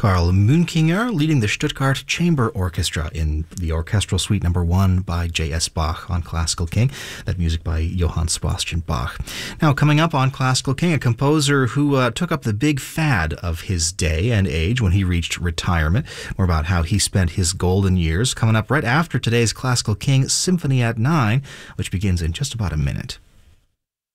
Karl Münkinger leading the Stuttgart Chamber Orchestra in the Orchestral Suite No. 1 by J.S. Bach on Classical King. That music by Johann Sebastian Bach. Now, coming up on Classical King, a composer who took up the big fad of his day and age when he reached retirement. More about how he spent his golden years coming up right after today's Classical King Symphony at 9, which begins in just about a minute.